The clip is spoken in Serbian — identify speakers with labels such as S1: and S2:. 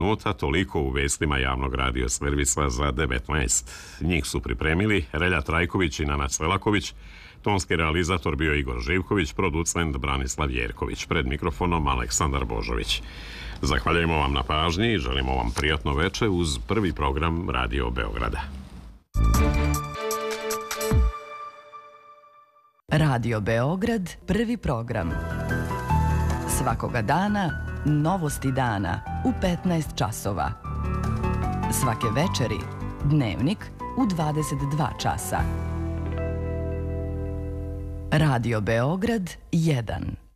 S1: minuta, toliko u vestima javnog radio servisa za 19. Njih su pripremili Relja Trajković i Nana Cvelaković, tonski realizator bio Igor Živković, producent Branislav Jerković, pred mikrofonom Aleksandar Božović. Zahvaljujemo vam na pažnji i želimo vam prijatno veče uz prvi program Radio Beograda.
S2: Radio Beograd, prvi program. Svakoga dana, novosti dana u 15 časova. Svake večeri, dnevnik u 22 časa. Radio Beograd 1.